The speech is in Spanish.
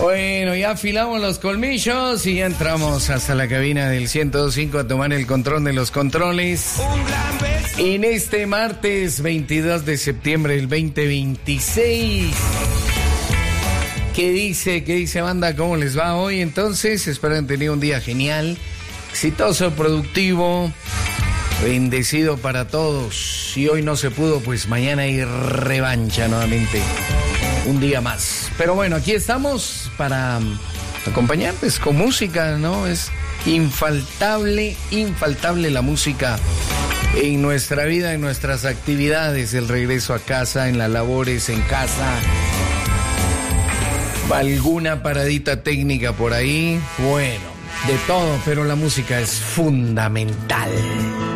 Bueno, ya afilamos los colmillos y ya entramos hasta la cabina del 102.5 a tomar el control de los controles. En este martes 22 de septiembre del 2026. ¿Qué dice banda? ¿Cómo les va hoy? Entonces, espero hayan tenido un día genial, exitoso, productivo, bendecido para todos. Si hoy no se pudo, pues mañana hay revancha nuevamente. Un día más. Pero bueno, aquí estamos para acompañarles con música, ¿no? Es infaltable la música en nuestra vida, en nuestras actividades, el regreso a casa, en las labores, en casa. Alguna paradita técnica por ahí. Bueno, de todo, pero la música es fundamental.